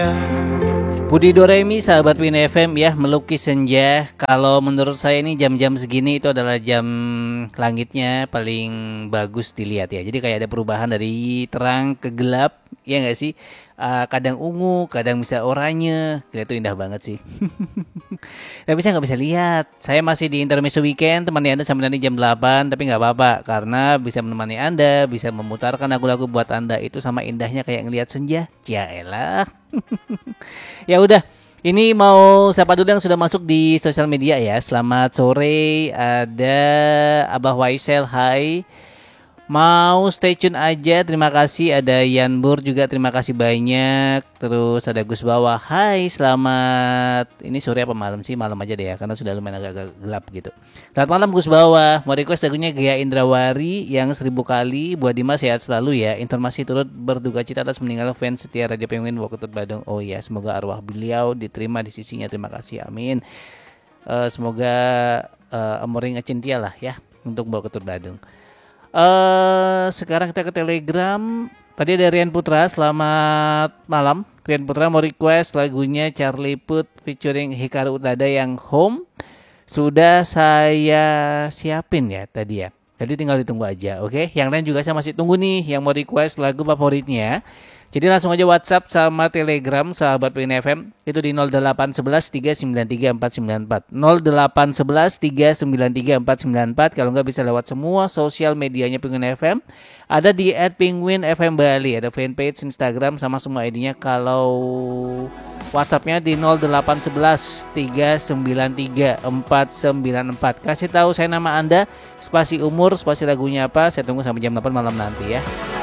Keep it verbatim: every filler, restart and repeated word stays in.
Budi Doremi, sahabat Win F M ya, melukis senja. Kalau menurut saya ini jam-jam segini itu adalah jam langitnya paling bagus dilihat ya. Jadi kayak ada perubahan dari terang ke gelap, ya nggak sih? Uh, kadang ungu, kadang bisa oranye, itu indah banget sih. Tapi saya nggak bisa lihat. Saya masih di intermezzo weekend, temani Anda sampai nanti jam delapan, tapi nggak apa-apa karena bisa menemani Anda, bisa memutarkan lagu-lagu buat Anda itu sama indahnya kayak ngelihat senja. Yaelah. Ya udah, ini mau siapa dulu yang sudah masuk di sosial media ya. Selamat sore, ada Abah Waisel, hai. Mau stay tune aja, terima kasih. Ada Yanbur juga, terima kasih banyak. Terus ada Gus Bawah, hai, selamat. Ini sore apa malam sih? Malam aja deh ya, karena sudah lumayan agak gelap gitu. Selamat malam Gus Bawah. Mau request lagunya Gaya Indrawari yang seribu kali. Buat Dimas sehat selalu ya. Informasi turut berduka cita atas meninggal fans setia Radio Penguin Wakutut Badung. Oh ya, semoga arwah beliau diterima di sisinya. Terima kasih, amin. Uh, semoga uh, amoring acintia lah ya untuk Wakutut Badung. Uh, sekarang kita ke Telegram. Tadi ada Rian Putra, selamat malam. Rian Putra mau request lagunya Charlie Puth featuring Hikaru Utada yang Home. Sudah saya siapin ya tadi ya. Jadi tinggal ditunggu aja, oke? Okay? Yang lain juga saya masih tunggu nih yang mau request lagu favoritnya. Jadi langsung aja WhatsApp sama Telegram sahabat Win F M itu di nol delapan satu satu tiga sembilan tiga empat sembilan empat nol delapan satu satu tiga sembilan tiga empat sembilan empat. Kalau nggak bisa lewat semua sosial medianya Penguin F M. Ada di et penguin f m bali, ada fanpage Instagram sama semua I D-nya. Kalau WhatsApp-nya di nol delapan satu satu tiga sembilan tiga empat sembilan empat. Kasih tahu saya nama Anda, spasi umur, spasi lagunya apa. Saya tunggu sampai jam delapan malam nanti ya.